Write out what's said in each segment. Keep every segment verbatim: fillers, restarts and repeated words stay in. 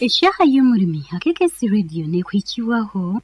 Eshaha y'umurimi hakekesi radio ne kwikiwaho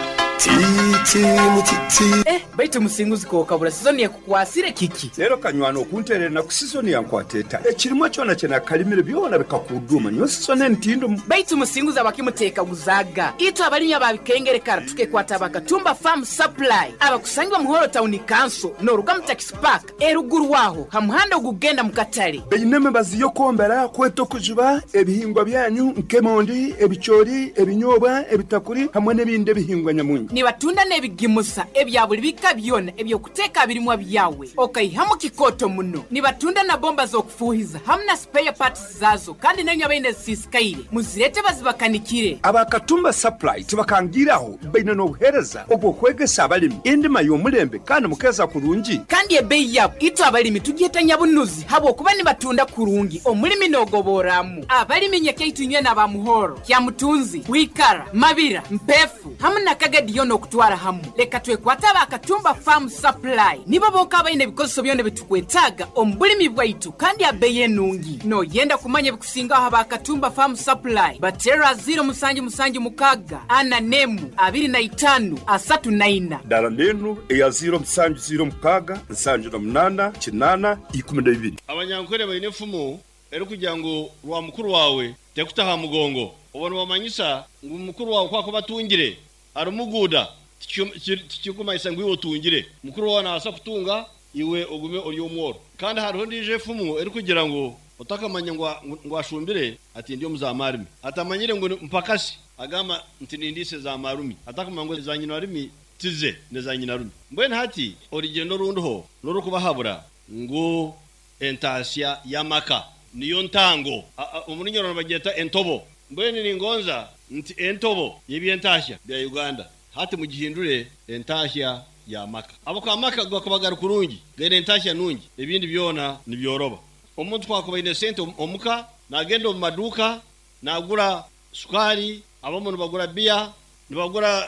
Titi mutiti eh baitu musinguzi ko kabura season ya kukwasire kiki rero kanywano kunterera na season ya nkwateta ekirimo cyona cyana kalimire byona bikakuduma nyo season ntindo baitu musinguzi abakimuteka guzaga ito abalinya babikengere tuke kwata bakatumba farm supply abakusangwa muhoro town council no rugam tax park eruguru waho hamuhanda gugenda mukatale beyineme baziyo kombera kweto kujuba ebihingwa byanyu nkemondi ebichori ebinyoba ebitakuri hamwe nebinde bihingwa nyamunyi ni batunda nebigimusa ebyabuli bikabyona ebyo kuteka birimwa byawe okay hamu kikoto muno ni batunda na bomba zo kufuhiza hamna spare parts zazo kandi nanyo abende siskaire muzirete bazibakanikire abakatumba supply tibakangiraho bayina no buhereza obwo kwegesa abalimi indima y'omulembe kandi mukeza kurungi kandi ebeyi yabo ito abalimi tugihetanya bunuzi habo kuba ni batunda kurungi omulimi nogoboramu abalimi nyeke itunye na bamuhoro kya mutunzi wikara mabira mpefu hamna kagadi yono kutwara hamu leka twekwata bakatumba farm supply nibo boka abayine bikoso byone bitukwetaga ombulimi bwaitu kandi abeye nungi no yenda kumanya bikusinga aho bakatumba farm supply batera zero musanji musanji mukaga ana nemu abiri na itanu asatu na ina dala nenu eya zero musanji zero mukaga musanji na munana kinana ikumi na bibiri abanyankore bayine fumu eri kugira ngo rwa mukuru wawe tekutaha mugongo ubona wamanyisa ngo mukuru wawe kwako batungire arumuguda tikikuma isangwe wotungire mukuru wawe nasa kutunga iwe ogume ori omworo kandi hariho ndije fumu eri kugira ngo utakamanya ngo ngo ashumbire ati ndiyo muzamarimi atamanyire ngo mpakasi agama ntinindise za marumi atakamanya ngo za nyina arimi tize neza nyina rumi mbwene hati origendo runduho noro kubahabura ngo entasia yamaka niyo ntango umunyoro bageta entobo mbwene ni ngonza nti entobo yebyentashya bya Uganda hati mugihindure entashya ya maka abo kwa maka gwakabagara kurungi gene entashya nungi ebindi byona nibyoroba umuntu kwakuba ine sente omuka nagenda mu maduka nagura sukari abamuntu bagura bia nibagura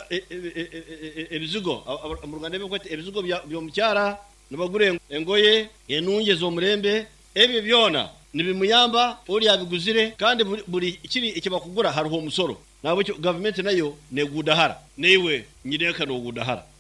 ebizigo mu Rwanda bekwete ebizigo byo mucyara nibagure engoye enunge zo murembe ebyo byona nibimuyamba uri yabiguzire kandi buri ikiri ikibakugura hariho umusoro nabo government nayo negudahara newe nyireka no gudahara